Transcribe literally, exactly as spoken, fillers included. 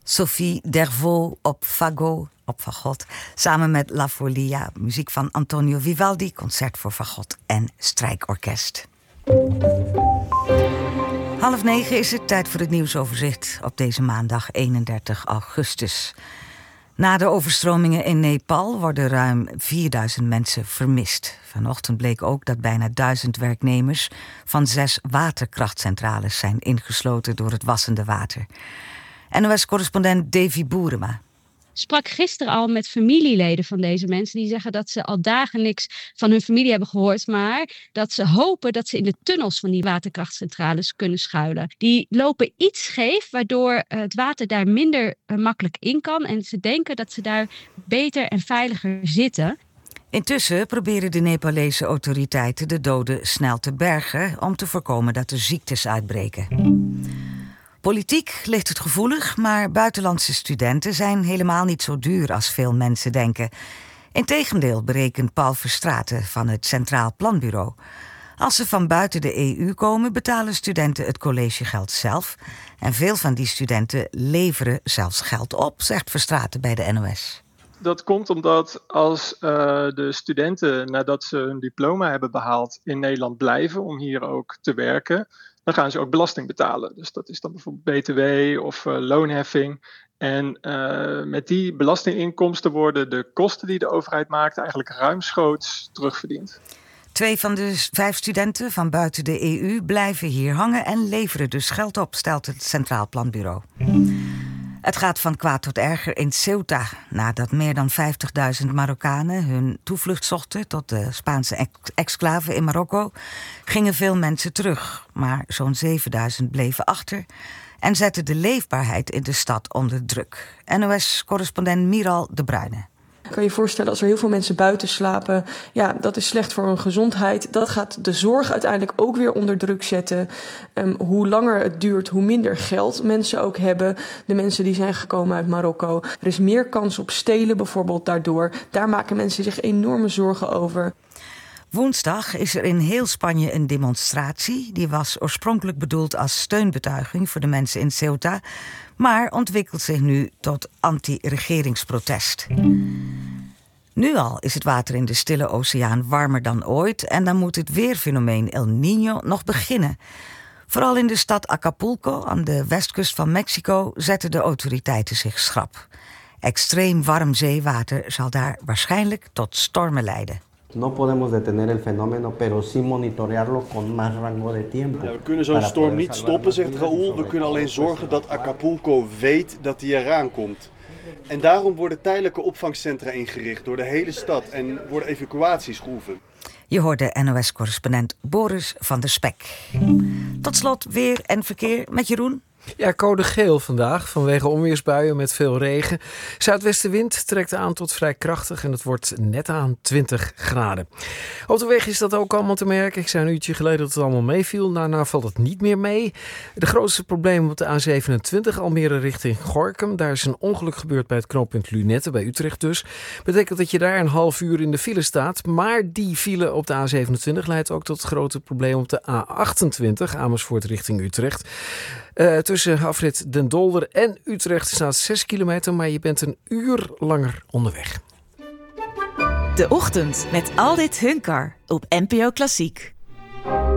Sophie Dervaux op fagot, op fagot, samen met La Folia, muziek van Antonio Vivaldi, concert voor fagot en strijkorkest. Half negen is het, tijd voor het nieuwsoverzicht op deze maandag eenendertig augustus. Na de overstromingen in Nepal worden ruim vierduizend mensen vermist. Vanochtend bleek ook dat bijna duizend werknemers van zes waterkrachtcentrales zijn ingesloten door het wassende water. N O S-correspondent Davy Boerema sprak gisteren al met familieleden van deze mensen die zeggen dat ze al dagen niks van hun familie hebben gehoord, maar dat ze hopen dat ze in de tunnels van die waterkrachtcentrales kunnen schuilen. Die lopen iets scheef, waardoor het water daar minder makkelijk in kan en ze denken dat ze daar beter en veiliger zitten. Intussen proberen de Nepalese autoriteiten de doden snel te bergen om te voorkomen dat er ziektes uitbreken. Politiek ligt het gevoelig, maar buitenlandse studenten zijn helemaal niet zo duur als veel mensen denken. Integendeel berekent Paul Verstraeten van het Centraal Planbureau. Als ze van buiten de E U komen, betalen studenten het collegegeld zelf. En veel van die studenten leveren zelfs geld op, zegt Verstraeten bij de N O S. Dat komt omdat als uh, de studenten nadat ze hun diploma hebben behaald in Nederland blijven om hier ook te werken, dan gaan ze ook belasting betalen. Dus dat is dan bijvoorbeeld B T W of uh, loonheffing. En uh, met die belastinginkomsten worden de kosten die de overheid maakt eigenlijk ruimschoots terugverdiend. Twee van de vijf studenten van buiten de E U blijven hier hangen en leveren dus geld op, stelt het Centraal Planbureau. Het gaat van kwaad tot erger in Ceuta. Nadat meer dan vijftigduizend Marokkanen hun toevlucht zochten tot de Spaanse ex- exclave in Marokko, gingen veel mensen terug. Maar zo'n zevenduizend bleven achter en zetten de leefbaarheid in de stad onder druk. N O S-correspondent Miral de Bruyne. Kan je je voorstellen als er heel veel mensen buiten slapen, ja, dat is slecht voor hun gezondheid. Dat gaat de zorg uiteindelijk ook weer onder druk zetten. Um, hoe langer het duurt, hoe minder geld mensen ook hebben. De mensen die zijn gekomen uit Marokko. Er is meer kans op stelen bijvoorbeeld daardoor. Daar maken mensen zich enorme zorgen over. Woensdag is er in heel Spanje een demonstratie. Die was oorspronkelijk bedoeld als steunbetuiging voor de mensen in Ceuta, maar ontwikkelt zich nu tot anti-regeringsprotest. Nu al is het water in de Stille Oceaan warmer dan ooit en dan moet het weerfenomeen El Niño nog beginnen. Vooral in de stad Acapulco aan de westkust van Mexico zetten de autoriteiten zich schrap. Extreem warm zeewater zal daar waarschijnlijk tot stormen leiden. No podemos detener el fenómeno, pero sí monitorearlo con más rango de tiempo. Ja, we kunnen zo'n storm niet stoppen, zegt Raúl. We kunnen alleen zorgen dat Acapulco weet dat hij eraan komt. En daarom worden tijdelijke opvangcentra ingericht door de hele stad en worden evacuaties geoefend. Je hoorde N O S-correspondent Boris van der Spek. Tot slot weer en verkeer met Jeroen. Ja, code geel vandaag vanwege onweersbuien met veel regen. Zuidwestenwind trekt aan tot vrij krachtig en het wordt net aan twintig graden. Op de weg is dat ook allemaal te merken. Ik zei een uurtje geleden dat het allemaal meeviel. Nou, nou valt het niet meer mee. De grootste probleem op de A zevenentwintig, Almere richting Gorinchem. Daar is een ongeluk gebeurd bij het knooppunt Lunette, bij Utrecht dus. Betekent dat je daar een half uur in de file staat. Maar die file op de A zevenentwintig leidt ook tot grote problemen op de A achtentwintig, Amersfoort richting Utrecht. Uh, tussen afrit Den Dolder en Utrecht staat zes kilometer, maar je bent een uur langer onderweg. De Ochtend met Aldit Hunkar op N P O Klassiek.